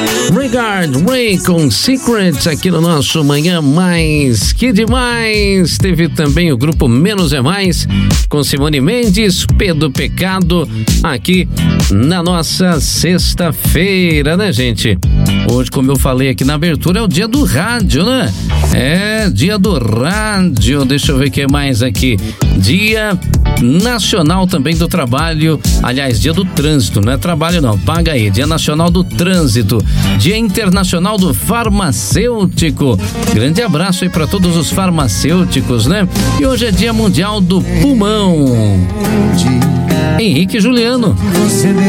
Regard Ray com Secrets aqui no nosso Manhã Mais Que Demais. Teve também o grupo Menos é Mais com Simone Mendes, Pedro Pecado, aqui na nossa sexta-feira, né, gente? Hoje, como eu falei aqui na abertura, é o dia do rádio, né? É, dia do rádio. Deixa eu ver o que mais aqui. Dia Nacional também do Trabalho, aliás, dia do trânsito, não é trabalho não, paga aí, dia nacional do trânsito, dia internacional do farmacêutico, grande abraço aí para todos os farmacêuticos, né? E hoje é dia mundial do pulmão. Henrique e Juliano.